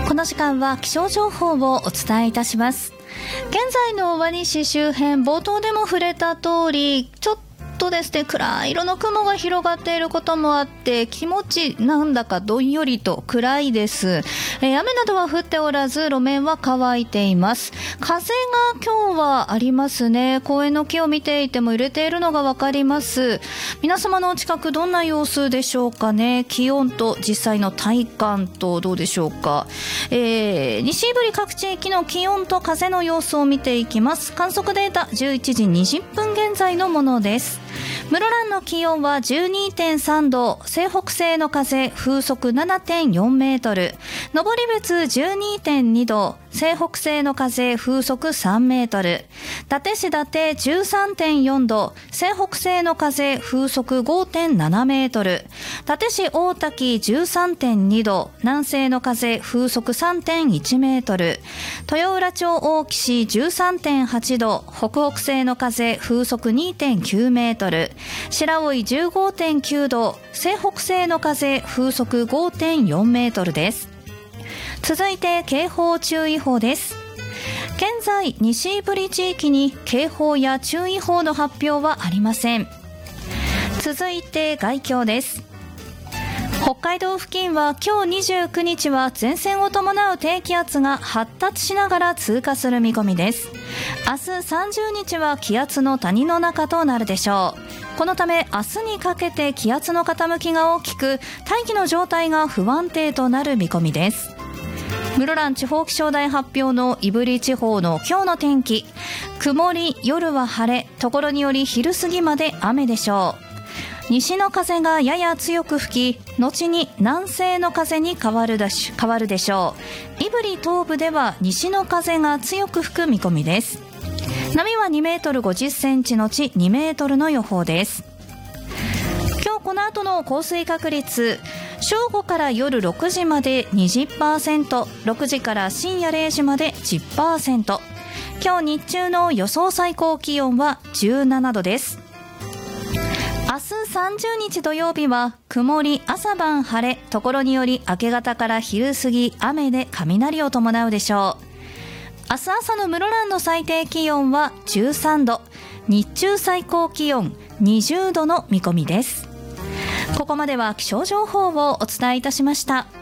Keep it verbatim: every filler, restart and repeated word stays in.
この時間は気象情報をお伝えいたします。現在の尾張市周辺、冒頭でも触れた通り、ちょっととですね、暗い色の雲が広がっていることもあって気持ちなんだかどんよりと暗いです。えー、雨などは降っておらず路面は乾いています。風が今日はありますね。公園の木を見ていても揺れているのがわかります。皆様のお近くどんな様子でしょうかね。気温と実際の体感とどうでしょうか。えー、西部各地域の気温と風の様子を見ていきます。観測データじゅういちじにじゅっぷん現在のものです。室蘭の気温は じゅうにてんさんど、西北西の風風速 ななてんよんメートル、登別 じゅうにてんにど、西北西の風風速さんメートル、伊達市伊達 じゅうさんてんよんど、西北西の風風速 ごてんななメートル、伊達市大滝 じゅうさんてんにど、南西の風風速 さんてんいちメートル、豊浦町大岸 じゅうさんてんはちど、北北西の風風速 にてんきゅうメートル、白老 じゅうごてんきゅうど、西北西の風風速 ごてんよんメートルです。続いて警報注意報です。現在西部地域に警報や注意報の発表はありません。続いて概況です。北海道付近は今日にじゅうくにちは前線を伴う低気圧が発達しながら通過する見込みです。明日さんじゅうにちは気圧の谷の中となるでしょう。このため明日にかけて気圧の傾きが大きく、大気の状態が不安定となる見込みです。室蘭地方気象台発表の胆振地方の今日の天気、曇り、夜は晴れ、ところにより昼過ぎまで雨でしょう。西の風がやや強く吹き、後に南西の風に変わるでし、変わるでしょう。胆振東部では西の風が強く吹く見込みです。波はにメートルごじゅっセンチのちにメートルの予報です。今日この後の降水確率、正午から夜ろくじまで にじゅっパーセント、ろくじから深夜れいじまで じゅっパーセント。今日日中の予想最高気温はじゅうななどです。明日さんじゅうにち土曜日は曇り、朝晩晴れ、ところにより明け方から昼過ぎ雨で雷を伴うでしょう。明日朝の室蘭の最低気温はじゅうさんど、日中最高気温にじゅうどの見込みです。ここまでは気象情報をお伝えいたしました。